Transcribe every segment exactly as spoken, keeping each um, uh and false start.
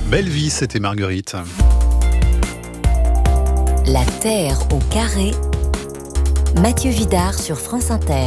Belle vie, c'était Marguerite. La Terre au carré. Mathieu Vidard sur France Inter.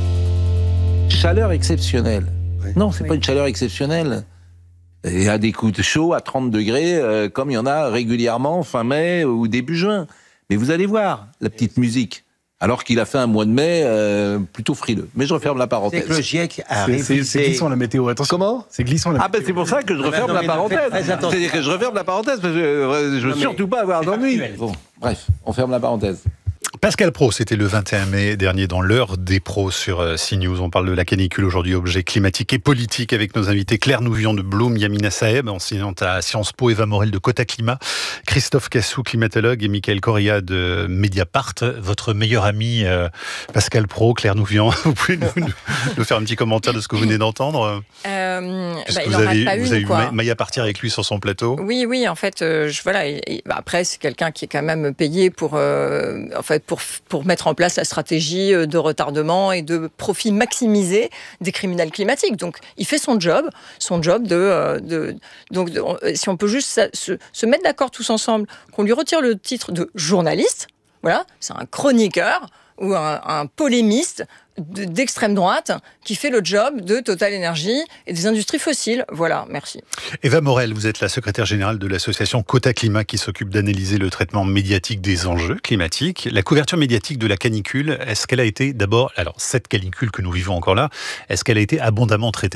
Chaleur exceptionnelle. Oui. Non, c'est Oui. pas une chaleur exceptionnelle. Il y a des coups de chaud à trente degrés, euh, comme il y en a régulièrement fin mai ou début juin. Mais vous allez voir la petite musique. Alors qu'il a fait un mois de mai euh, plutôt frileux. Mais je referme la C'est parenthèse. que le GIEC a C'est, c'est, c'est glissant la météo, attention. Comment C'est glissant la Ah météo. ben c'est pour ça que je referme non, la mais ne parenthèse. faites très attention. C'est-à-dire que je referme la parenthèse parce que euh, je veux Non, mais surtout pas avoir c'est d'ennui. factuel. Bon, bref, on ferme la parenthèse. Pascal Praud, c'était le vingt et un mai dernier dans l'heure des pros sur euh, CNews. On parle de la canicule aujourd'hui, objet climatique et politique, avec nos invités Claire Nouvion de Bloom, Yamina Saeb, enseignante à Sciences Po, Eva Morel de Cota Climat, Christophe Cassou, climatologue, et Michael Correa de Mediapart. Votre meilleur ami euh, Pascal Praud, Claire Nouvion, vous pouvez nous, nous, nous faire un petit commentaire de ce que vous venez d'entendre Euh, Puisque bah, il vous en avez, rate pas vous une, avez eu quoi. Ma- Maya partir avec lui sur son plateau. Oui, oui, en fait, euh, je, voilà. Et, et, bah, après, c'est quelqu'un qui est quand même payé pour, euh, en fait, pour, pour mettre en place la stratégie de retardement et de profit maximisé des criminels climatiques. Donc, il fait son job, son job de, euh, de donc, de, si on peut juste se, se mettre d'accord tous ensemble, qu'on lui retire le titre de journaliste. Voilà, c'est un chroniqueur ou un, un polémiste de- d'extrême droite qui fait le job de Total Energy et des industries fossiles. Voilà, merci. Eva Morel, vous êtes la secrétaire générale de l'association Cota Climat qui s'occupe d'analyser le traitement médiatique des enjeux climatiques. La couverture médiatique de la canicule, est-ce qu'elle a été d'abord, alors cette canicule que nous vivons encore là, est-ce qu'elle a été abondamment traitée ?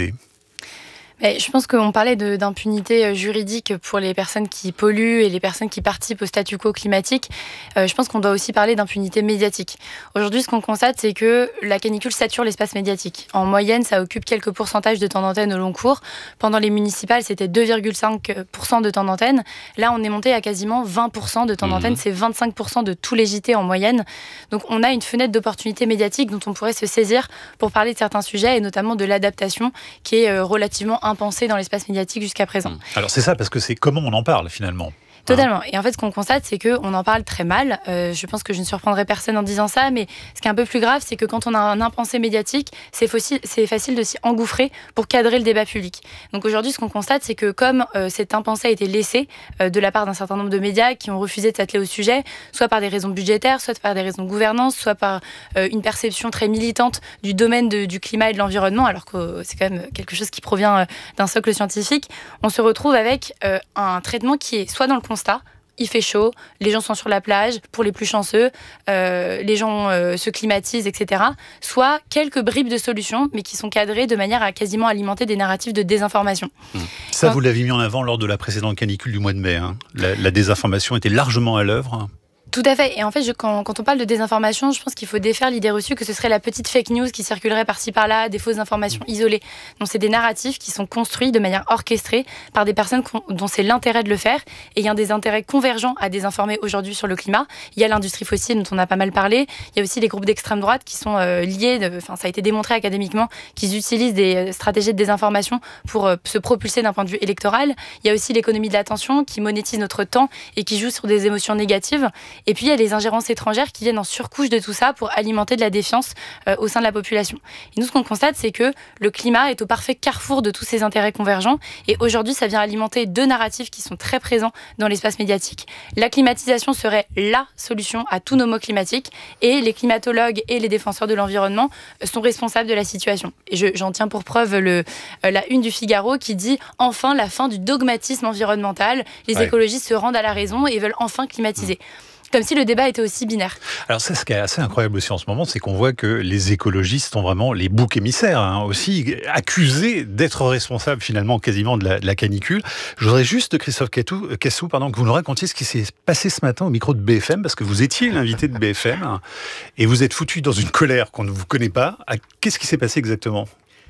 Mais je pense qu'on parlait de, d'impunité juridique pour les personnes qui polluent et les personnes qui participent au statu quo climatique. Euh, je pense qu'on doit aussi parler d'impunité médiatique. Aujourd'hui, ce qu'on constate, c'est que la canicule sature l'espace médiatique. En moyenne, ça occupe quelques pourcentages de temps d'antenne au long cours. Pendant les municipales, c'était deux virgule cinq pour cent de temps d'antenne. Là, on est monté à quasiment vingt pour cent de temps d'antenne. Mmh. C'est vingt-cinq pour cent de tous les J T en moyenne. Donc, on a une fenêtre d'opportunité médiatique dont on pourrait se saisir pour parler de certains sujets et notamment de l'adaptation qui est euh, relativement impensé dans l'espace médiatique jusqu'à présent. Alors c'est ça, parce que c'est comment on en parle finalement. Totalement. Et en fait, ce qu'on constate, c'est qu'on en parle très mal. Euh, je pense que je ne surprendrai personne en disant ça, mais ce qui est un peu plus grave, c'est que quand on a un impensé médiatique, c'est facile, c'est facile de s'y engouffrer pour cadrer le débat public. Donc aujourd'hui, ce qu'on constate, c'est que comme euh, cet impensé a été laissé euh, de la part d'un certain nombre de médias qui ont refusé de s'atteler au sujet, soit par des raisons budgétaires, soit par des raisons de gouvernance, soit par euh, une perception très militante du domaine de, du climat et de l'environnement, alors que euh, c'est quand même quelque chose qui provient euh, d'un socle scientifique, on se retrouve avec euh, un traitement qui est soit dans le constat, il fait chaud, les gens sont sur la plage, pour les plus chanceux, euh, les gens euh, se climatisent, et cetera. Soit quelques bribes de solutions, mais qui sont cadrées de manière à quasiment alimenter des narratifs de désinformation. Mmh. Ça, Quand... vous l'aviez mis en avant lors de la précédente canicule du mois de mai. Hein. La, la désinformation était largement à l'œuvre. Tout à fait. Et en fait, je, quand, quand on parle de désinformation, je pense qu'il faut défaire l'idée reçue que ce serait la petite fake news qui circulerait par-ci par-là, des fausses informations isolées. Non, c'est des narratifs qui sont construits de manière orchestrée par des personnes dont c'est l'intérêt de le faire. Et il y a des intérêts convergents à désinformer aujourd'hui sur le climat. Il y a l'industrie fossile dont on a pas mal parlé. Il y a aussi les groupes d'extrême droite qui sont euh, liés, de, enfin, ça a été démontré académiquement, qu'ils utilisent des stratégies de désinformation pour euh, se propulser d'un point de vue électoral. Il y a aussi l'économie de l'attention qui monétise notre temps et qui joue sur des émotions négatives. Et puis, il y a les ingérences étrangères qui viennent en surcouche de tout ça pour alimenter de la défiance euh, au sein de la population. Et nous, ce qu'on constate, c'est que le climat est au parfait carrefour de tous ces intérêts convergents. Et aujourd'hui, ça vient alimenter deux narratifs qui sont très présents dans l'espace médiatique. La climatisation serait la solution à tous nos maux climatiques. Et les climatologues et les défenseurs de l'environnement sont responsables de la situation. Et je, j'en tiens pour preuve le, euh, la une du Figaro qui dit « Enfin, la fin du dogmatisme environnemental. Les ouais. écologistes se rendent à la raison et veulent enfin climatiser. » Comme si le débat était aussi binaire. Alors ça, ce qui est assez incroyable aussi en ce moment, c'est qu'on voit que les écologistes sont vraiment les boucs émissaires, hein, aussi accusés d'être responsables finalement quasiment de la, de la canicule. Je voudrais juste, Christophe Cassou, pardon, que vous nous racontiez ce qui s'est passé ce matin au micro de B F M, parce que vous étiez l'invité de B F M, hein, et vous êtes foutu dans une colère qu'on ne vous connaît pas. Qu'est-ce qui s'est passé exactement ?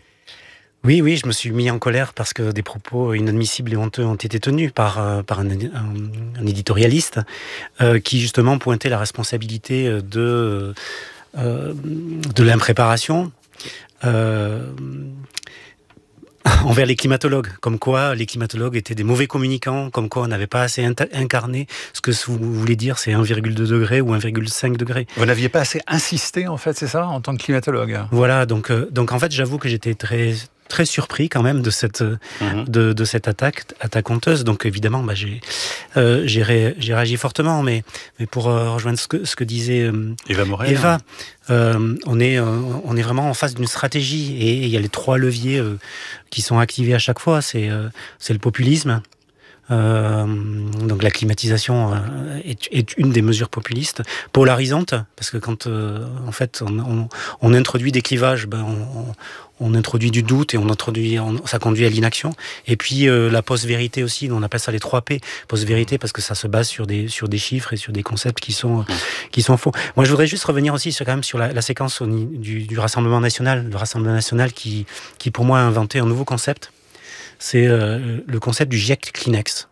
Oui, oui, je me suis mis en colère parce que des propos inadmissibles et honteux ont été tenus par, euh, par un, un, un éditorialiste euh, qui justement pointait la responsabilité de, euh, de l'impréparation euh, envers les climatologues, comme quoi les climatologues étaient des mauvais communicants, comme quoi on n'avait pas assez incarné ce que vous voulez dire, c'est un virgule deux degré ou un virgule cinq degré. Vous n'aviez pas assez insisté, en fait, c'est ça, en tant que climatologue ? Voilà, donc, euh, donc en fait, j'avoue que j'étais très très surpris quand même de cette, mmh. de, de cette attaque, attaque honteuse. Donc évidemment, bah, j'ai, euh, j'ai, ré, j'ai réagi fortement. Mais, mais pour euh, rejoindre ce que, ce que disait euh, Eva Morel, Eva, hein. euh, on, est, euh, on est vraiment en face d'une stratégie. Et il y a les trois leviers euh, qui sont activés à chaque fois. C'est, euh, c'est le populisme. Euh, donc la climatisation euh, est, est une des mesures populistes, polarisante, parce que quand euh, en fait on, on, on introduit des clivages, ben on, on, on introduit du doute et on introduit, on, ça conduit à l'inaction. Et puis euh, la post-vérité aussi, on appelle ça les trois P, post-vérité parce que ça se base sur des sur des chiffres et sur des concepts qui sont mmh. qui sont faux. Moi je voudrais juste revenir aussi sur quand même sur la, la séquence au, du, du Rassemblement national, le Rassemblement national qui qui pour moi a inventé un nouveau concept. C'est euh, le concept du GIEC Kleenex.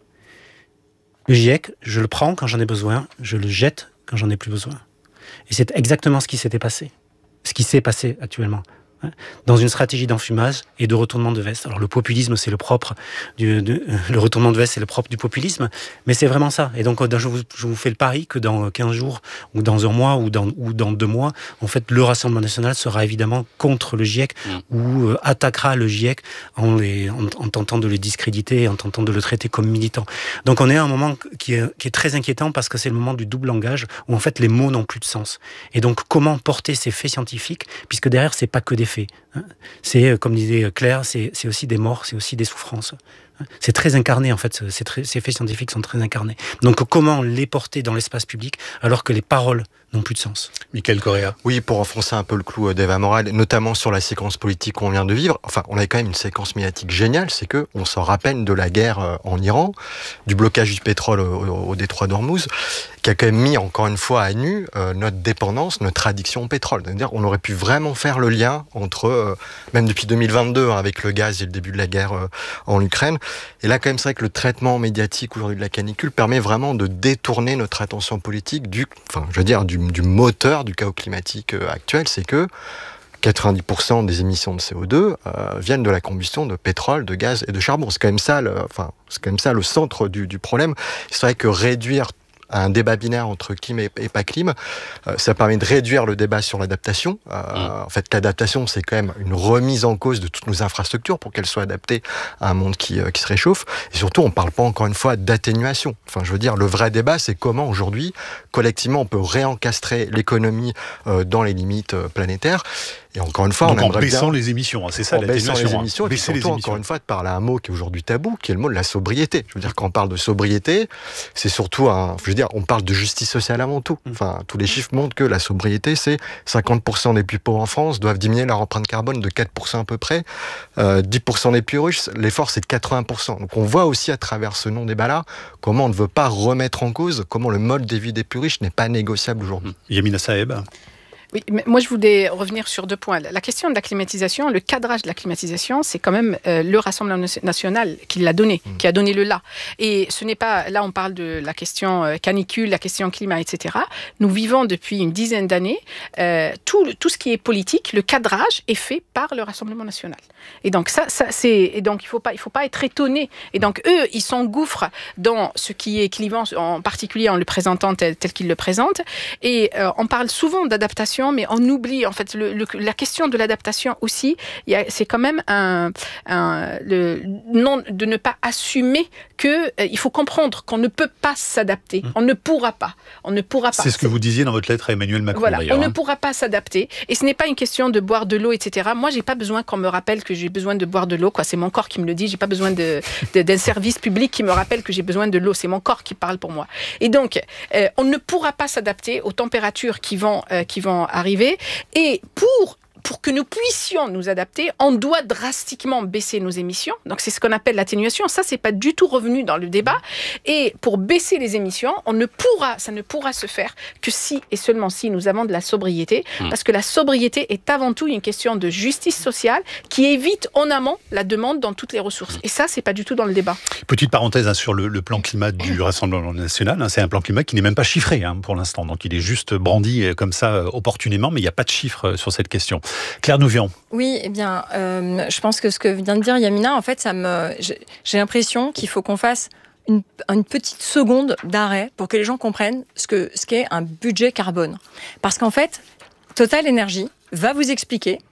Le GIEC, je le prends quand j'en ai besoin, je le jette quand j'en ai plus besoin. Et c'est exactement ce qui s'était passé, ce qui s'est passé actuellement, hein, dans une stratégie d'enfumage et de retournement de veste. Alors le populisme, c'est le propre du, de, le retournement de veste, c'est le propre du populisme, mais c'est vraiment ça. Et donc je vous, je vous fais le pari que dans quinze jours, ou dans un mois, ou dans, ou dans deux mois, en fait, le Rassemblement national sera évidemment contre le GIEC, mmh. ou euh, attaquera le GIEC en, les, en, en tentant de le discréditer, en tentant de le traiter comme militant. Donc on est à un moment qui est, qui est très inquiétant parce que c'est le moment du double langage, où en fait les mots n'ont plus de sens. Et donc comment porter ces faits scientifiques, puisque derrière c'est pas que des faits. Hein. C'est, comme disait Claire, c'est, c'est aussi des morts, c'est aussi des souffrances. C'est très incarné en fait, c'est très, ces faits scientifiques sont très incarnés. Donc comment les porter dans l'espace public alors que les paroles n'ont plus de sens. Michael Correa. Oui, pour enfoncer un peu le clou d'Eva Morel, notamment sur la séquence politique qu'on vient de vivre. Enfin, on a quand même une séquence médiatique géniale, c'est que on s'en rappelle de la guerre en Iran, du blocage du pétrole au, au, au détroit d'Ormuz, qui a quand même mis encore une fois à nu euh, notre dépendance, notre addiction au pétrole. C'est-à-dire, on aurait pu vraiment faire le lien entre, euh, même depuis deux mille vingt-deux, hein, avec le gaz et le début de la guerre euh, en Ukraine. Et là, quand même, c'est vrai que le traitement médiatique aujourd'hui de la canicule permet vraiment de détourner notre attention politique du, enfin, je veux dire, du du moteur du chaos climatique actuel, c'est que quatre-vingt-dix pour cent des émissions de C O deux euh, viennent de la combustion de pétrole, de gaz et de charbon. C'est quand même ça, le, enfin, c'est quand même ça le centre du, du problème. C'est vrai que réduire un débat binaire entre clim et, et pas clim, euh, ça permet de réduire le débat sur l'adaptation. Euh, mmh. En fait, l'adaptation, c'est quand même une remise en cause de toutes nos infrastructures pour qu'elles soient adaptées à un monde qui, euh, qui se réchauffe. Et surtout, on ne parle pas encore une fois d'atténuation. Enfin, je veux dire, le vrai débat, c'est comment aujourd'hui, collectivement, on peut réencastrer l'économie euh, dans les limites euh, planétaires. Et encore une fois, donc on aimerait en baissant bien, les émissions, hein, c'est ça en baissant l'atténuation. les émissions, hein. et puis Baisser surtout, les émissions. encore une fois, de parler un mot qui est aujourd'hui tabou, qui est le mot de la sobriété. Je veux dire, quand on parle de sobriété, c'est surtout un, je veux dire, on parle de justice sociale avant tout. Enfin, tous les chiffres montrent que la sobriété, c'est cinquante pour cent des plus pauvres en France doivent diminuer leur empreinte carbone de quatre pour cent à peu près, euh, dix pour cent des plus riches, l'effort c'est de quatre-vingts pour cent. Donc on voit aussi à travers ce non-débat-là comment on ne veut pas remettre en cause, comment le mode de vie des plus riches n'est pas négociable aujourd'hui. Yamina Saeb. Oui, mais moi je voulais revenir sur deux points. La question de la climatisation, le cadrage de la climatisation, c'est quand même euh, le Rassemblement national qui l'a donné, mmh. qui a donné le là. Et ce n'est pas, là on parle de la question euh, canicule, la question climat, et cetera. Nous vivons depuis une dizaine d'années, euh, tout, tout ce qui est politique, le cadrage est fait par le Rassemblement national. Et donc ça, ça c'est, et donc il faut pas, il faut pas être étonné. Et donc eux, ils s'engouffrent dans ce qui est clivant, en particulier en le présentant tel, tel qu'ils le présentent. Et euh, on parle souvent d'adaptation, mais on oublie en fait le, le, la question de l'adaptation aussi. Il y a, c'est quand même un, un le non de ne pas assumer que euh, il faut comprendre qu'on ne peut pas s'adapter. Mmh. On ne pourra pas. On ne pourra pas. C'est ce que vous disiez dans votre lettre à Emmanuel Macron. Voilà, d'ailleurs, on hein. ne pourra pas s'adapter. Et ce n'est pas une question de boire de l'eau, et cetera. Moi, j'ai pas besoin qu'on me rappelle que j'ai besoin de boire de l'eau. Quoi, c'est mon corps qui me le dit. J'ai pas besoin de, de d'un service public qui me rappelle que j'ai besoin de l'eau. C'est mon corps qui parle pour moi. Et donc, euh, on ne pourra pas s'adapter aux températures qui vont euh, qui vont arriver. Et pour Pour que nous puissions nous adapter, on doit drastiquement baisser nos émissions. Donc, c'est ce qu'on appelle l'atténuation. Ça, c'est pas du tout revenu dans le débat. Et pour baisser les émissions, on ne pourra, ça ne pourra se faire que si et seulement si nous avons de la sobriété. Mmh. Parce que la sobriété est avant tout une question de justice sociale qui évite en amont la demande dans toutes les ressources. Et ça, c'est pas du tout dans le débat. Petite parenthèse hein, sur le, le plan climat du Rassemblement national. Hein, c'est un plan climat qui n'est même pas chiffré hein, pour l'instant. Donc, il est juste brandi euh, comme ça, euh, opportunément, mais il n'y a pas de chiffres euh, sur cette question. Claire Nouvion. Oui, eh bien, euh, je pense que ce que vient de dire Yamina, en fait, ça me, j'ai, j'ai l'impression qu'il faut qu'on fasse une, une petite seconde d'arrêt pour que les gens comprennent ce que ce qu'est un budget carbone. Parce qu'en fait, Total Energy va vous expliquer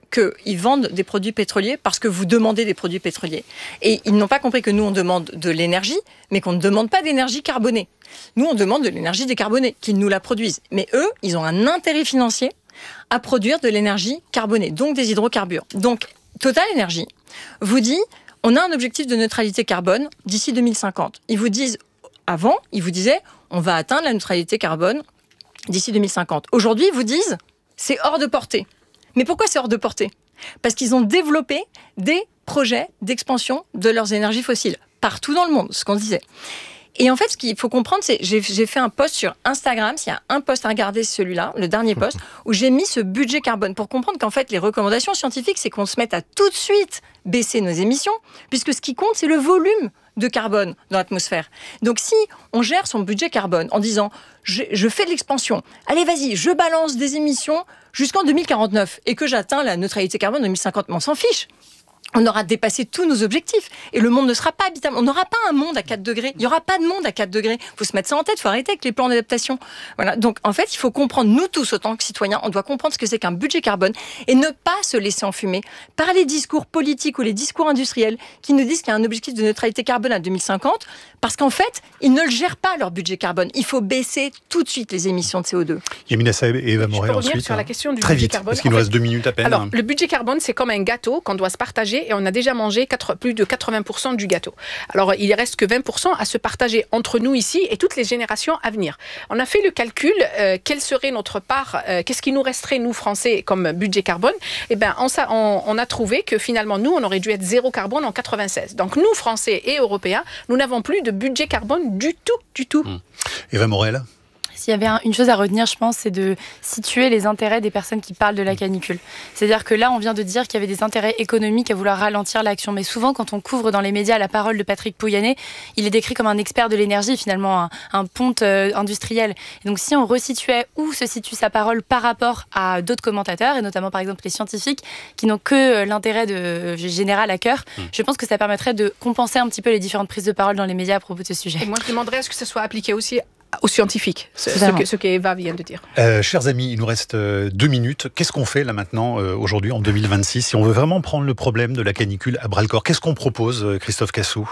qu'ils vendent des produits pétroliers parce que vous demandez des produits pétroliers. Et ils n'ont pas compris que nous, on demande de l'énergie, mais qu'on ne demande pas d'énergie carbonée. Nous, on demande de l'énergie décarbonée, qu'ils nous la produisent. Mais eux, ils ont un intérêt financier à produire de l'énergie carbonée, donc des hydrocarbures. Donc, Total Energy vous dit, on a un objectif de neutralité carbone d'ici deux mille cinquante. Ils vous disent, avant, ils vous disaient, on va atteindre la neutralité carbone d'ici deux mille cinquante. Aujourd'hui, ils vous disent, c'est hors de portée. Mais pourquoi c'est hors de portée ? Parce qu'ils ont développé des projets d'expansion de leurs énergies fossiles, partout dans le monde, ce qu'on disait. Et en fait, ce qu'il faut comprendre, c'est j'ai, j'ai fait un post sur Instagram, s'il y a un post à regarder, c'est celui-là, le dernier post, où j'ai mis ce budget carbone pour comprendre qu'en fait, les recommandations scientifiques, c'est qu'on se mette à tout de suite baisser nos émissions, puisque ce qui compte, c'est le volume de carbone dans l'atmosphère. Donc si on gère son budget carbone en disant je, je fais de l'expansion, allez vas-y, je balance des émissions jusqu'en deux mille quarante-neuf et que j'atteins la neutralité carbone en deux mille cinquante, mais on s'en fiche. On aura dépassé tous nos objectifs et le monde ne sera pas habitable. On n'aura pas un monde à quatre degrés. Il n'y aura pas de monde à quatre degrés. Il faut se mettre ça en tête, il faut arrêter avec les plans d'adaptation. Voilà. Donc, en fait, il faut comprendre, nous tous, autant que citoyens, on doit comprendre ce que c'est qu'un budget carbone et ne pas se laisser enfumer par les discours politiques ou les discours industriels qui nous disent qu'il y a un objectif de neutralité carbone à deux mille cinquante parce qu'en fait, ils ne le gèrent pas, leur budget carbone. Il faut baisser tout de suite les émissions de C O deux. Yamina Saeb et Eva Morel ensuite. Je peux revenir sur la question du Très budget vite, carbone. parce qu'il nous reste deux minutes à peine. Alors, le budget carbone, c'est comme un gâteau qu'on doit se partager et on a déjà mangé quatre, plus de quatre-vingts pour cent du gâteau. Alors, il ne reste que vingt pour cent à se partager entre nous ici et toutes les générations à venir. On a fait le calcul, euh, quelle serait notre part, euh, qu'est-ce qui nous resterait, nous, Français, comme budget carbone ? Eh bien, on, on, on a trouvé que finalement, nous, on aurait dû être zéro carbone en quatre-vingt-seize. Donc, nous, Français et Européens, nous n'avons plus de budget carbone du tout, du tout. Mmh. Eva Morel ? S'il y avait un, une chose à retenir, je pense, c'est de situer les intérêts des personnes qui parlent de la canicule. C'est-à-dire que là, on vient de dire qu'il y avait des intérêts économiques à vouloir ralentir l'action. Mais souvent, quand on couvre dans les médias la parole de Patrick Pouyanné, il est décrit comme un expert de l'énergie, finalement, un, un ponte euh, industriel. Et donc, si on resituait où se situe sa parole par rapport à d'autres commentateurs, et notamment, par exemple, les scientifiques, qui n'ont que l'intérêt de, euh, général à cœur, mmh. je pense que ça permettrait de compenser un petit peu les différentes prises de parole dans les médias à propos de ce sujet. Et moi, je demanderais à ce que ça soit appliqué aussi aux scientifiques, ce, ce, que, ce qu'Eva vient de dire. Euh, chers amis, il nous reste euh, deux minutes. Qu'est-ce qu'on fait là maintenant, euh, aujourd'hui, en deux mille vingt-six, si on veut vraiment prendre le problème de la canicule à bras-le-corps? Qu'est-ce qu'on propose, euh, Christophe Cassou?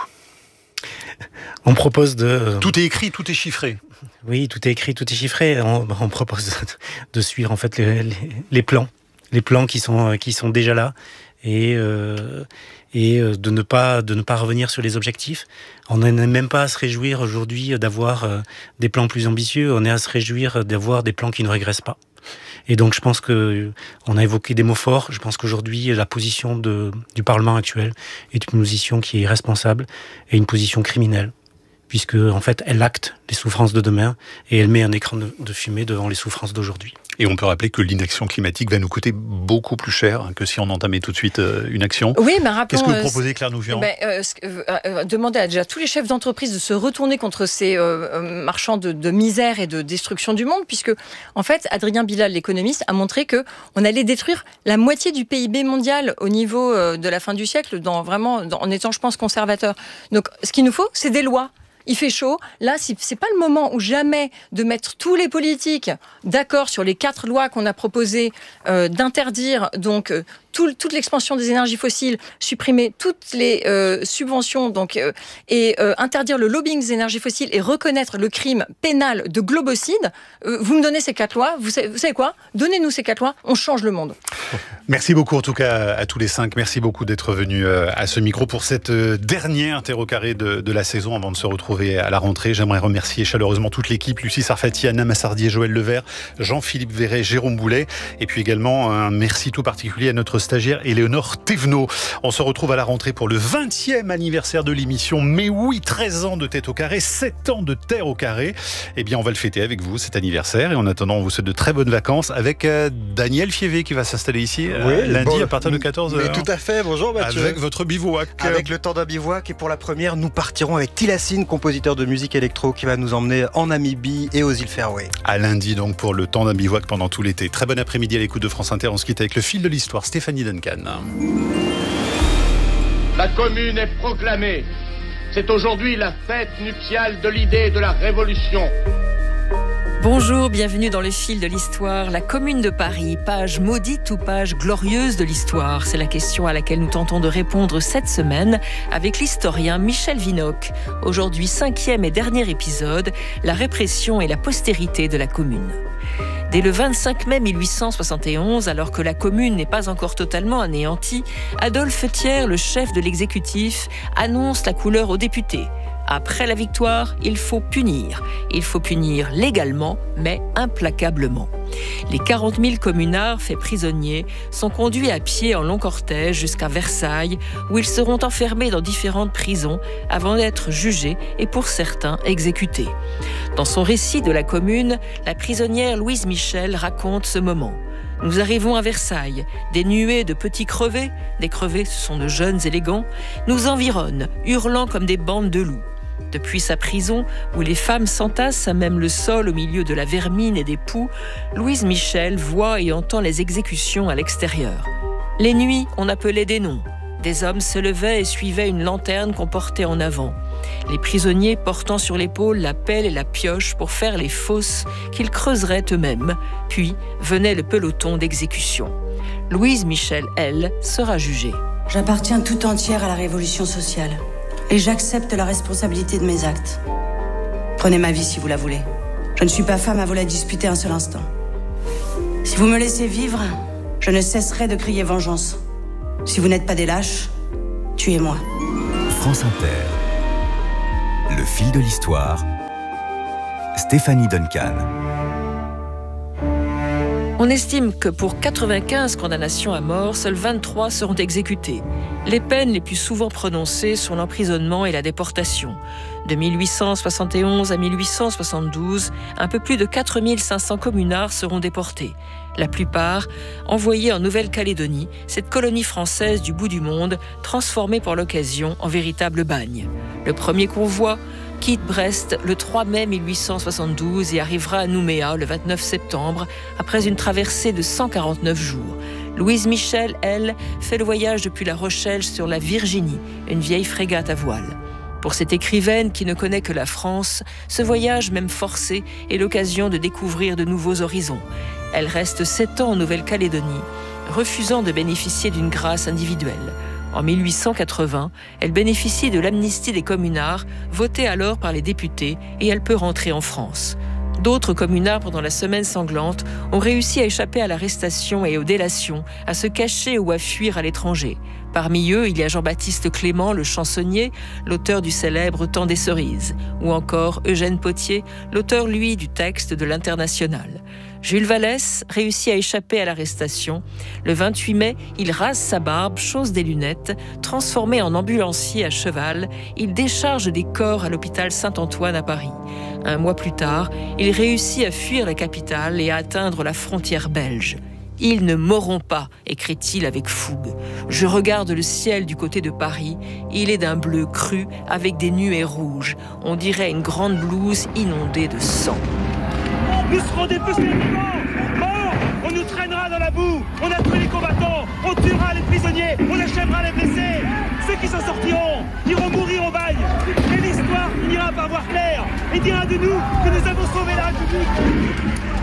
On propose de... Euh... Tout est écrit, tout est chiffré. Oui, tout est écrit, tout est chiffré. On, on propose de, de suivre en fait les, les, les plans, les plans qui sont, qui sont déjà là. Et, euh, et de ne pas de ne pas revenir sur les objectifs. On n'est même pas à se réjouir aujourd'hui d'avoir euh, des plans plus ambitieux. On est à se réjouir d'avoir des plans qui ne régressent pas. Et donc je pense que on a évoqué des mots forts. Je pense qu'aujourd'hui la position de, du Parlement actuel est une position qui est irresponsable et une position criminelle, puisque en fait elle acte les souffrances de demain et elle met un écran de, de fumée devant les souffrances d'aujourd'hui. Et on peut rappeler que l'inaction climatique va nous coûter beaucoup plus cher que si on entamait tout de suite une action. Oui, mais rappelons... Qu'est-ce que vous proposez, Claire Nouvian? ben, euh, euh, Demandez à déjà tous les chefs d'entreprise de se retourner contre ces euh, marchands de, de misère et de destruction du monde, puisque, en fait, Adrien Bilal, l'économiste, a montré qu'on allait détruire la moitié du P I B mondial au niveau euh, de la fin du siècle, dans, vraiment, dans, en étant, je pense, conservateur. Donc, ce qu'il nous faut, c'est des lois. Il fait chaud. Là, c'est pas le moment où jamais de mettre tous les politiques d'accord sur les quatre lois qu'on a proposées, euh, d'interdire donc euh, tout, toute l'expansion des énergies fossiles, supprimer toutes les euh, subventions, donc euh, et euh, interdire le lobbying des énergies fossiles et reconnaître le crime pénal de globocide. Euh, vous me donnez ces quatre lois. Vous savez, vous savez quoi? Donnez-nous ces quatre lois. On change le monde. Merci beaucoup en tout cas à tous les cinq. Merci beaucoup d'être venus à ce micro pour cette dernière terre carré de, de la saison avant de se retrouver à la rentrée. J'aimerais remercier chaleureusement toute l'équipe, Lucie Sarfati, Anna Massardier, Joël Levert, Jean-Philippe Verret, Jérôme Boulet, et puis également un merci tout particulier à notre stagiaire Éléonore Thévenot. On se retrouve à la rentrée pour le vingtième anniversaire de l'émission. Mais oui, treize ans de Tête au carré, sept ans de Terre au carré. Eh bien, on va le fêter avec vous, cet anniversaire. Et en attendant, on vous souhaite de très bonnes vacances avec euh, Daniel Fievé qui va s'installer ici euh, oui, lundi bon, à partir de quatorze heures. Mais tout à fait, bonjour Mathieu. Avec votre bivouac. Avec le temps d'un bivouac. Et pour la première, nous partirons avec Tilassine, compositeur de musique électro qui va nous emmener en Namibie et aux îles Faroé. À lundi donc pour le temps d'un bivouac pendant tout l'été. Très bon après-midi à l'écoute de France Inter. On se quitte avec le fil de l'histoire, Stéphanie Duncan. La commune est proclamée. C'est aujourd'hui la fête nuptiale de l'idée de la révolution. Bonjour, bienvenue dans le fil de l'histoire. La Commune de Paris, page maudite ou page glorieuse de l'histoire? C'est la question à laquelle nous tentons de répondre cette semaine avec l'historien Michel Vinocq. Aujourd'hui, cinquième et dernier épisode, la répression et la postérité de la Commune. Dès le vingt-cinq mai mille huit cent soixante et onze, alors que la Commune n'est pas encore totalement anéantie, Adolphe Thiers, le chef de l'exécutif, annonce la couleur aux députés. Après la victoire, il faut punir. Il faut punir légalement, mais implacablement. Les quarante mille communards faits prisonniers sont conduits à pied en long cortège jusqu'à Versailles, où ils seront enfermés dans différentes prisons avant d'être jugés et pour certains exécutés. Dans son récit de la Commune, la prisonnière Louise Michel raconte ce moment. Nous arrivons à Versailles, des nuées de petits crevés, des crevés ce sont de jeunes élégants, nous environnent, hurlant comme des bandes de loups. Depuis sa prison, où les femmes s'entassent à même le sol au milieu de la vermine et des poux, Louise Michel voit et entend les exécutions à l'extérieur. Les nuits, on appelait des noms. Des hommes se levaient et suivaient une lanterne qu'on portait en avant. Les prisonniers portant sur l'épaule la pelle et la pioche pour faire les fosses qu'ils creuseraient eux-mêmes. Puis venait le peloton d'exécution. Louise Michel, elle, sera jugée. J'appartiens tout entière à la révolution sociale. Et j'accepte la responsabilité de mes actes. Prenez ma vie si vous la voulez. Je ne suis pas femme à vous la disputer un seul instant. Si vous me laissez vivre, je ne cesserai de crier vengeance. Si vous n'êtes pas des lâches, tuez-moi. France Inter. Le fil de l'histoire. Stéphanie Duncan. On estime que pour quatre-vingt-quinze condamnations à mort, seuls vingt-trois seront exécutées. Les peines les plus souvent prononcées sont l'emprisonnement et la déportation. De mille huit cent soixante et onze à mille huit cent soixante-douze, un peu plus de quatre mille cinq cents communards seront déportés. La plupart envoyés en Nouvelle-Calédonie, cette colonie française du bout du monde, transformée pour l'occasion en véritable bagne. Le premier convoi quitte Brest le trois mai mille huit cent soixante-douze et arrivera à Nouméa le vingt-neuf septembre, après une traversée de cent quarante-neuf jours. Louise Michel, elle, fait le voyage depuis La Rochelle sur la Virginie, une vieille frégate à voile. Pour cette écrivaine qui ne connaît que la France, ce voyage, même forcé, est l'occasion de découvrir de nouveaux horizons. Elle reste sept ans en Nouvelle-Calédonie, refusant de bénéficier d'une grâce individuelle. En mille huit cent quatre-vingts, elle bénéficie de l'amnistie des communards, votée alors par les députés, et elle peut rentrer en France. D'autres communards, pendant la semaine sanglante, ont réussi à échapper à l'arrestation et aux délations, à se cacher ou à fuir à l'étranger. Parmi eux, il y a Jean-Baptiste Clément, le chansonnier, l'auteur du célèbre Temps des cerises, ou encore Eugène Potier, l'auteur, lui, du texte de l'Internationale. Jules Vallès réussit à échapper à l'arrestation. Le vingt-huit mai, il rase sa barbe, chausse des lunettes, transformé en ambulancier à cheval, il décharge des corps à l'hôpital Saint-Antoine à Paris. Un mois plus tard, il réussit à fuir la capitale et à atteindre la frontière belge. « Ils ne mourront pas », écrit-il avec fougue. « Je regarde le ciel du côté de Paris. Il est d'un bleu cru avec des nuées rouges. On dirait une grande blouse inondée de sang. » Nous serons dépecés vivants, morts, on nous traînera dans la boue, on a tué les combattants, on tuera les prisonniers, on achèvera les blessés. Ceux qui s'en sortiront iront mourir au bagne. Et l'histoire finira par voir clair et dira de nous que nous avons sauvé la République.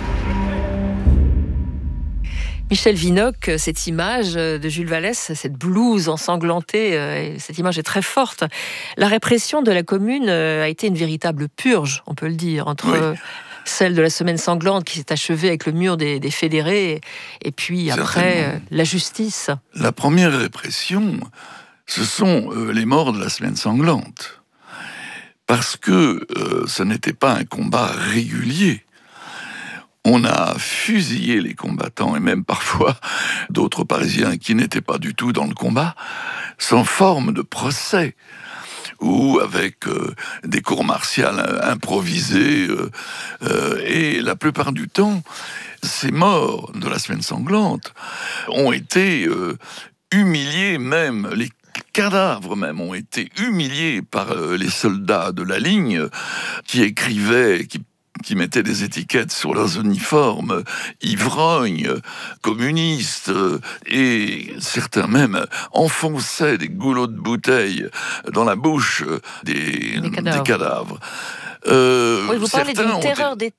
Michel Vinocq, cette image de Jules Vallès, cette blouse ensanglantée, cette image est très forte. La répression de la Commune a été une véritable purge, on peut le dire, entre oui. celle de la semaine sanglante qui s'est achevée avec le mur des, des fédérés, et puis après euh, la justice. La première répression, ce sont euh, les morts de la semaine sanglante. Parce que euh, ce n'était pas un combat régulier. On a fusillé les combattants, et même parfois d'autres Parisiens qui n'étaient pas du tout dans le combat, sans forme de procès, ou avec euh, des cours martiales improvisées. Euh, euh, et la plupart du temps, ces morts de la semaine sanglante ont été euh, humiliés, même les cadavres même ont été humiliés par euh, les soldats de la ligne qui écrivaient, qui qui mettaient des étiquettes sur leurs uniformes, ivrognes, communistes, et certains même enfonçaient des goulots de bouteille dans la bouche des, des cadavres. Des cadavres. Euh, oui, vous parlez d'une terreur été... d'État.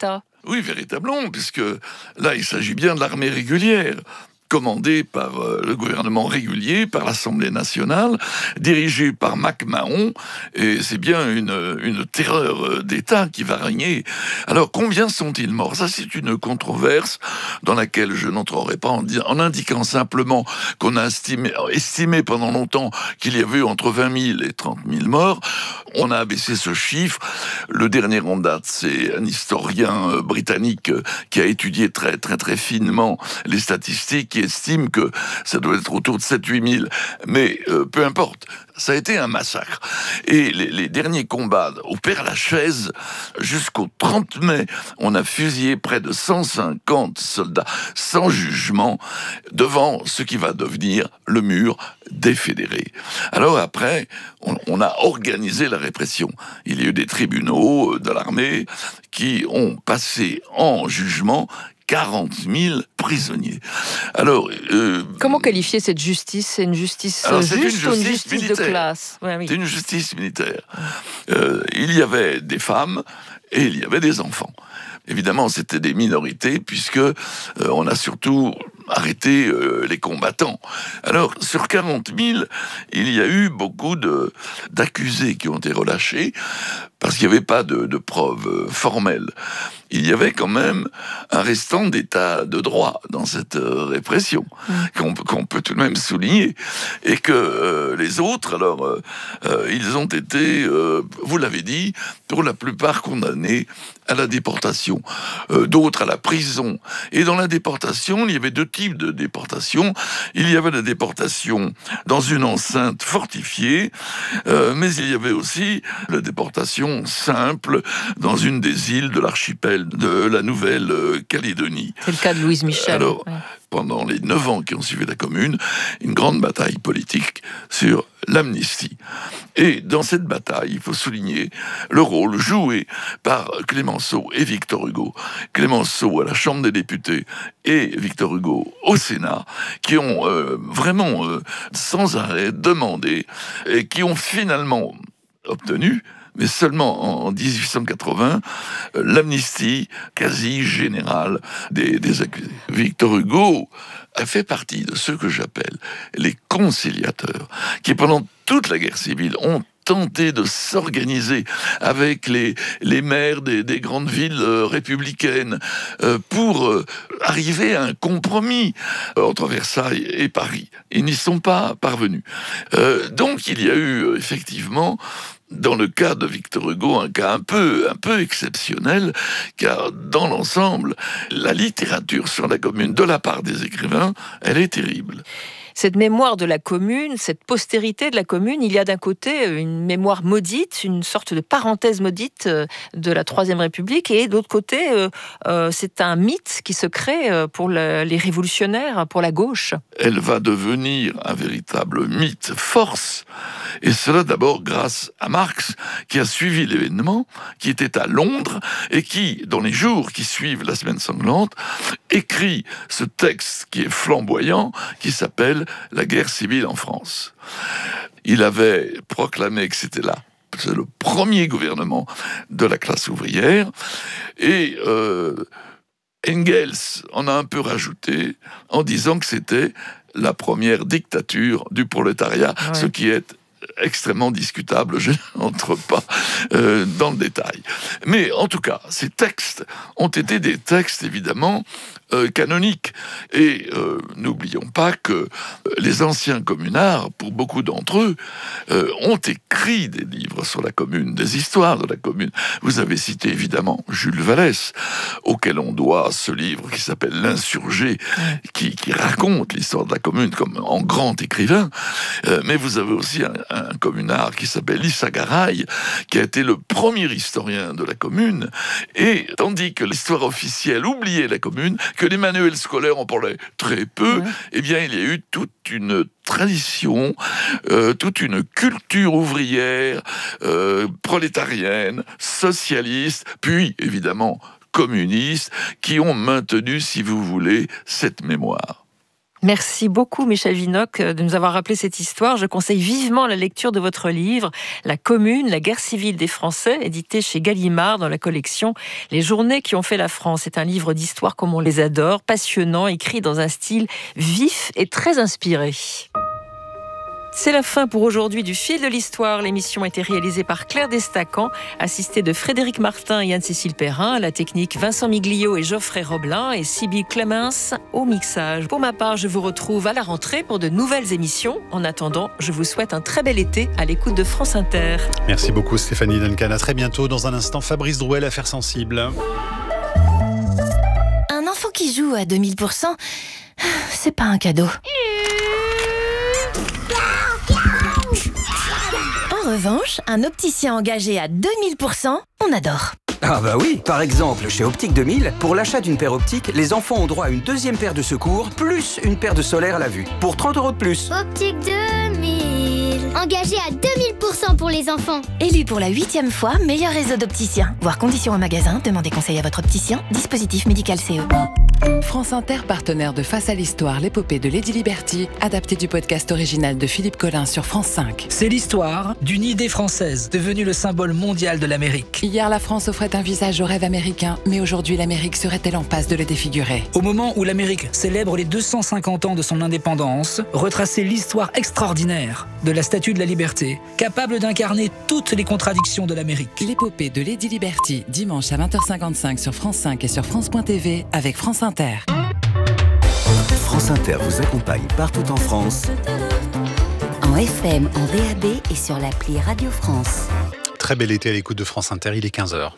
Oui, véritablement, puisque là, il s'agit bien de l'armée régulière, commandée par euh, le gouvernement régulier, par l'Assemblée nationale, dirigée par MacMahon, et c'est bien une, une terreur d'État qui va régner. Alors, combien sont-ils morts? Ça, c'est une controverse dans laquelle je n'entrerai pas en, en indiquant simplement qu'on a estimé, estimé pendant longtemps qu'il y avait eu entre vingt mille et trente mille morts. On a abaissé ce chiffre. Le dernier en date, c'est un historien britannique qui a étudié très, très, très finement les statistiques, qui estime que ça doit être autour de sept à huit mille. Mais euh, peu importe, ça a été un massacre. Et les, les derniers combats au Père-Lachaise, jusqu'au trente mai, on a fusillé près de cent cinquante soldats sans jugement devant ce qui va devenir le mur des fédérés. Alors après, on, on a organisé la répression. Il y a eu des tribunaux de l'armée qui ont passé en jugement quarante mille prisonniers. Alors, euh, comment qualifier cette justice? C'est une justice alors, juste c'est une justice ou une justice militaire. de classe? Ouais, oui. C'est une justice militaire. Euh, il y avait des femmes et il y avait des enfants. Évidemment, c'était des minorités, puisque euh, on a surtout arrêté euh, les combattants. Alors, sur quarante mille, il y a eu beaucoup de, d'accusés qui ont été relâchés, parce qu'il n'y avait pas de, de preuves euh, formelles. Il y avait quand même un restant d'état de droit dans cette euh, répression, mmh. qu'on, qu'on peut tout de même souligner. Et que euh, les autres, alors, euh, euh, ils ont été, euh, vous l'avez dit, pour la plupart condamnés à la déportation, euh, d'autres à la prison. Et dans la déportation, il y avait deux types de déportation. Il y avait la déportation dans une enceinte fortifiée, euh, mais il y avait aussi la déportation simple dans une des îles de l'archipel de la Nouvelle-Calédonie. C'est le cas de Louise Michel. Alors, ouais. Pendant les neuf ans qui ont suivi la Commune, une grande bataille politique sur l'amnistie. Et dans cette bataille, il faut souligner le rôle joué par Clémenceau et Victor Hugo. Clémenceau à la Chambre des députés et Victor Hugo au Sénat, qui ont euh, vraiment euh, sans arrêt demandé et qui ont finalement obtenu, mais seulement en dix-huit cent quatre-vingts, euh, l'amnistie quasi générale des, des accusés. Victor Hugo a fait partie de ceux que j'appelle les conciliateurs, qui pendant toute la guerre civile ont tenté de s'organiser avec les, les maires des, des grandes villes euh, républicaines euh, pour euh, arriver à un compromis euh, entre Versailles et Paris. Ils n'y sont pas parvenus. Euh, donc il y a eu euh, effectivement, dans le cas de Victor Hugo, un cas un peu, un peu exceptionnel, car dans l'ensemble, la littérature sur la Commune de la part des écrivains, elle est terrible. Cette mémoire de la Commune, cette postérité de la Commune, il y a d'un côté une mémoire maudite, une sorte de parenthèse maudite de la Troisième République, et d'autre côté, euh, euh, c'est un mythe qui se crée pour le, les révolutionnaires, pour la gauche. Elle va devenir un véritable mythe force, et cela d'abord grâce à Marx, qui a suivi l'événement, qui était à Londres, et qui, dans les jours qui suivent la Semaine sanglante, écrit ce texte qui est flamboyant, qui s'appelle la guerre civile en France. Il avait proclamé que c'était là, c'est le premier gouvernement de la classe ouvrière, et euh, Engels en a un peu rajouté en disant que c'était la première dictature du prolétariat, ouais. Ce qui est extrêmement discutable, je n'entre pas euh, dans le détail. Mais en tout cas, ces textes ont été des textes évidemment euh, canoniques. Et euh, n'oublions pas que les anciens communards, pour beaucoup d'entre eux, euh, ont écrit des livres sur la Commune, des histoires de la Commune. Vous avez cité évidemment Jules Vallès, auquel on doit ce livre qui s'appelle L'Insurgé, qui, qui raconte l'histoire de la Commune comme en grand écrivain. Euh, mais vous avez aussi un, un communard qui s'appelle Issa Garay, qui a été le premier historien de la Commune, et tandis que l'histoire officielle oubliait la Commune, que les manuels scolaires en parlaient très peu, ouais. Eh bien il y a eu toute une tradition, euh, toute une culture ouvrière, euh, prolétarienne, socialiste, puis évidemment communiste, qui ont maintenu, si vous voulez, cette mémoire. Merci beaucoup Michel Vinocq de nous avoir rappelé cette histoire. Je conseille vivement la lecture de votre livre « La Commune, la guerre civile des Français », édité chez Gallimard dans la collection « Les journées qui ont fait la France ». C'est un livre d'histoire comme on les adore, passionnant, écrit dans un style vif et très inspiré. C'est la fin pour aujourd'hui du Fil de l'Histoire. L'émission a été réalisée par Claire Destacan, assistée de Frédéric Martin et Anne-Cécile Perrin, à la technique Vincent Miglio et Geoffrey Roblin et Sybille Clemens au mixage. Pour ma part, je vous retrouve à la rentrée pour de nouvelles émissions. En attendant, je vous souhaite un très bel été à l'écoute de France Inter. Merci beaucoup Stéphanie Duncan. À très bientôt. Dans un instant, Fabrice Drouel, Affaires sensibles. Un enfant qui joue à deux mille pour cent, c'est pas un cadeau. En revanche, un opticien engagé à deux mille pour cent, on adore. Ah bah oui, par exemple, chez Optique deux mille, pour l'achat d'une paire optique, les enfants ont droit à une deuxième paire de secours, plus une paire de solaire à la vue, pour trente euros de plus. Optique deux mille, engagé à deux mille pour cent pour les enfants. Élu pour la huitième fois meilleur réseau d'opticiens. Voir conditions en magasin, demandez conseil à votre opticien. Dispositif médical C E. France Inter, partenaire de Face à l'Histoire, l'épopée de Lady Liberty, adapté du podcast original de Philippe Collin sur France cinq. C'est l'histoire d'une idée française, devenue le symbole mondial de l'Amérique. Hier, la France offrait un visage au rêve américain, mais aujourd'hui, l'Amérique serait-elle en passe de le défigurer ? Au moment où l'Amérique célèbre les deux cent cinquante ans de son indépendance, retracer l'histoire extraordinaire de la Statue de la Liberté, capable d'incarner toutes les contradictions de l'Amérique. L'épopée de Lady Liberty, dimanche à vingt heures cinquante-cinq sur France cinq et sur France point T V avec France Inter. France Inter vous accompagne partout en France. En F M, en D A B et sur l'appli Radio France. Très bel été à l'écoute de France Inter, il est quinze heures.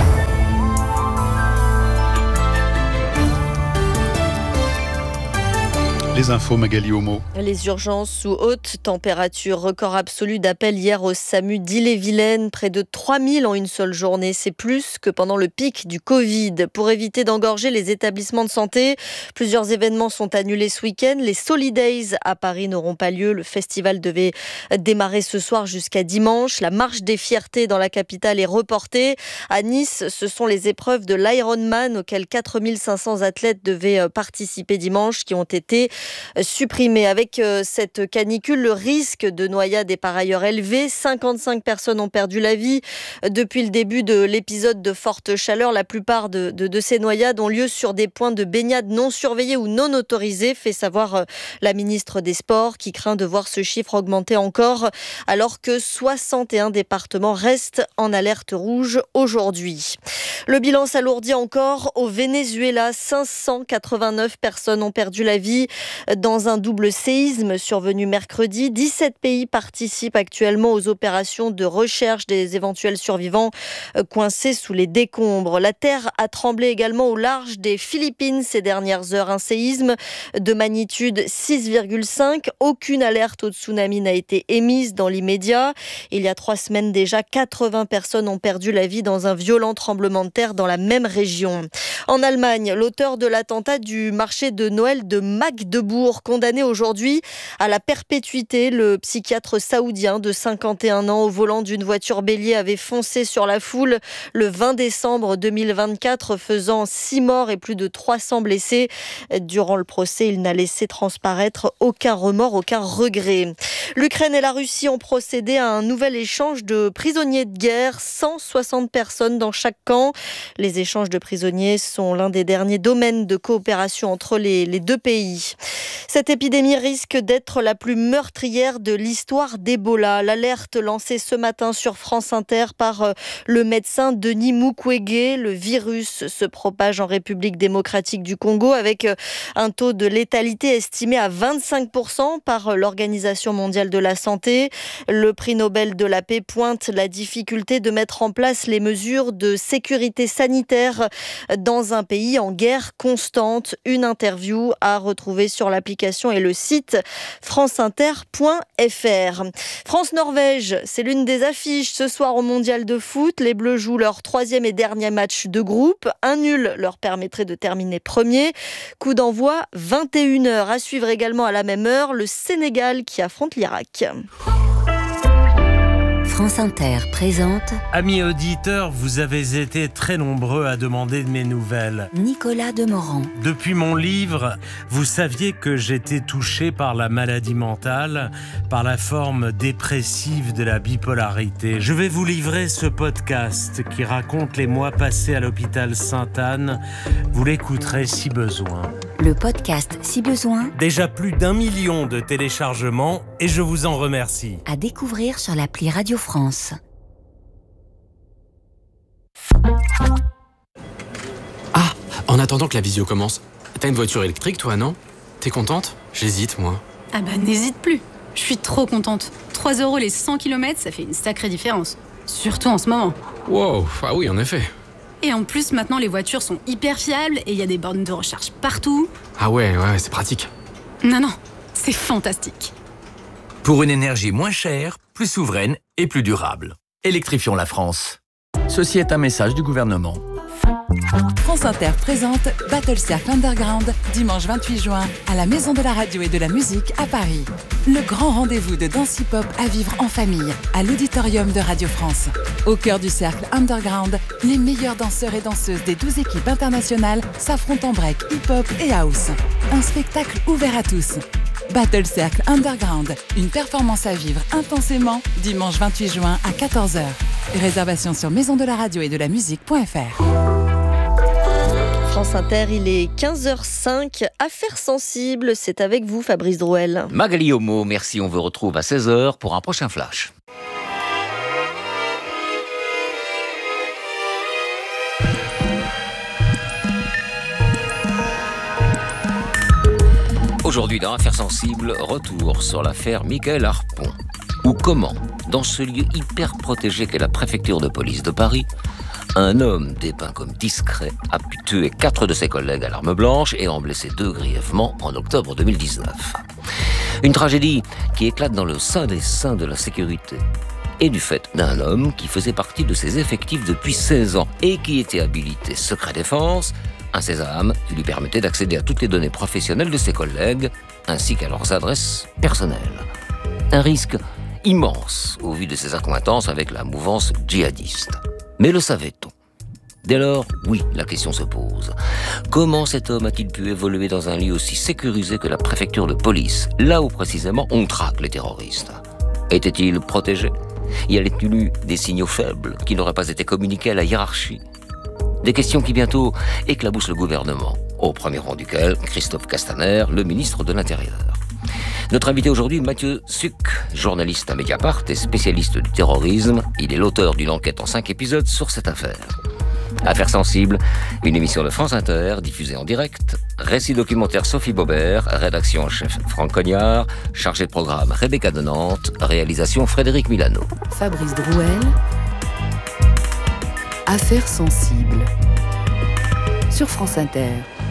Les infos, Magali Homo. Les urgences sous haute température. Record absolu d'appels hier au SAMU d'Ille-et-Vilaine. Près de trois mille en une seule journée. C'est plus que pendant le pic du Covid. Pour éviter d'engorger les établissements de santé, plusieurs événements sont annulés ce week-end. Les Solidays à Paris n'auront pas lieu. Le festival devait démarrer ce soir jusqu'à dimanche. La marche des fiertés dans la capitale est reportée. À Nice, ce sont les épreuves de l'Ironman auxquelles quatre mille cinq cents athlètes devaient participer dimanche qui ont été supprimés. Avec cette canicule, le risque de noyade est par ailleurs élevé. cinquante-cinq personnes ont perdu la vie depuis le début de l'épisode de forte chaleur. La plupart de, de, de ces noyades ont lieu sur des points de baignade non surveillés ou non autorisés, fait savoir la ministre des Sports, qui craint de voir ce chiffre augmenter encore, alors que soixante et un départements restent en alerte rouge aujourd'hui. Le bilan s'alourdit encore au Venezuela. cinq cent quatre-vingt-neuf personnes ont perdu la vie dans un double séisme survenu mercredi. dix-sept pays participent actuellement aux opérations de recherche des éventuels survivants coincés sous les décombres. La terre a tremblé également au large des Philippines ces dernières heures. Un séisme de magnitude six virgule cinq. Aucune alerte au tsunami n'a été émise dans l'immédiat. Il y a trois semaines déjà, quatre-vingts personnes ont perdu la vie dans un violent tremblement de terre dans la même région. En Allemagne, l'auteur de l'attentat du marché de Noël de Magdebourg, condamné aujourd'hui à la perpétuité. Le psychiatre saoudien de cinquante et un ans, au volant d'une voiture bélier, avait foncé sur la foule le vingt décembre deux mille vingt-quatre, faisant six morts et plus de trois cents blessés. Durant le procès, il n'a laissé transparaître aucun remords, aucun regret. L'Ukraine et la Russie ont procédé à un nouvel échange de prisonniers de guerre, cent soixante personnes dans chaque camp. Les échanges de prisonniers sont l'un des derniers domaines de coopération entre les, les deux pays. Cette épidémie risque d'être la plus meurtrière de l'histoire d'Ebola. L'alerte lancée ce matin sur France Inter par le médecin Denis Mukwege. Le virus se propage en République démocratique du Congo avec un taux de létalité estimé à vingt-cinq pour cent par l'Organisation mondiale de la santé. Le prix Nobel de la paix pointe la difficulté de mettre en place les mesures de sécurité sanitaire dans un pays en guerre constante. Une interview à retrouver sur l'application et le site franceinter point f r. France-Norvège, c'est l'une des affiches ce soir au mondial de foot. Les Bleus jouent leur troisième et dernier match de groupe. Un nul leur permettrait de terminer premier. Coup d'envoi vingt et une heures. À suivre également à la même heure le Sénégal qui affronte l'Irak. France Inter présente... Amis auditeurs, vous avez été très nombreux à demander de mes nouvelles. Nicolas Demorand. Depuis mon livre, vous saviez que j'étais touché par la maladie mentale, par la forme dépressive de la bipolarité. Je vais vous livrer ce podcast qui raconte les mois passés à l'hôpital Sainte-Anne. Vous l'écouterez si besoin. Le podcast Si besoin. Déjà plus d'un million de téléchargements et je vous en remercie. À découvrir sur l'appli Radio France. Ah, en attendant que la visio commence, t'as une voiture électrique toi, non? T'es contente? J'hésite, moi. Ah bah n'hésite plus. Je suis trop contente. trois euros les cent kilomètres, ça fait une sacrée différence. Surtout en ce moment. Wow, ah oui, en effet. Et en plus, maintenant, les voitures sont hyper fiables et il y a des bornes de recharge partout. Ah ouais, ouais, c'est pratique. Non, non, c'est fantastique. Pour une énergie moins chère, plus souveraine et plus durable. Électrifions la France. Ceci est un message du gouvernement. France Inter présente Battle Circle Underground, dimanche vingt-huit juin, à la Maison de la Radio et de la Musique à Paris. Le grand rendez-vous de danse hip-hop à vivre en famille, à l'auditorium de Radio France. Au cœur du cercle Underground, les meilleurs danseurs et danseuses des douze équipes internationales s'affrontent en break, hip-hop et house. Un spectacle ouvert à tous. Battle Circle Underground, une performance à vivre intensément, dimanche vingt-huit juin à quatorze heures. Réservation sur maison de la radio et de la musique point f r. France Inter, il est quinze heures cinq. Affaires sensibles, c'est avec vous, Fabrice Drouel. Magali Homo, merci. On vous retrouve à seize heures pour un prochain flash. Aujourd'hui, dans Affaires sensibles, retour sur l'affaire Mickaël Harpon. Ou comment, dans ce lieu hyper protégé qu'est la préfecture de police de Paris, un homme dépeint comme discret a pu tuer quatre de ses collègues à l'arme blanche et en blesser deux grièvement en octobre deux mille dix-neuf. Une tragédie qui éclate dans le sein des seins de la sécurité et du fait d'un homme qui faisait partie de ses effectifs depuis seize ans et qui était habilité secret défense, un sésame qui lui permettait d'accéder à toutes les données professionnelles de ses collègues ainsi qu'à leurs adresses personnelles. Un risque immense au vu de ses accointances avec la mouvance djihadiste. Mais le savait-on? Dès lors, oui, la question se pose. Comment cet homme a-t-il pu évoluer dans un lieu aussi sécurisé que la préfecture de police, là où précisément on traque les terroristes? Était-il protégé? Y avait-il eu des signaux faibles qui n'auraient pas été communiqués à la hiérarchie? Des questions qui bientôt éclaboussent le gouvernement, au premier rang duquel Christophe Castaner, le ministre de l'Intérieur. Notre invité aujourd'hui, Mathieu Suc, journaliste à Mediapart et spécialiste du terrorisme. Il est l'auteur d'une enquête en cinq épisodes sur cette affaire. Affaires sensibles, une émission de France Inter, diffusée en direct. Récit documentaire Sophie Baubert, rédaction en chef Franck Cognard, chargé de programme Rebecca de Nantes, réalisation Frédéric Milano. Fabrice Drouel. Affaires sensibles. Sur France Inter.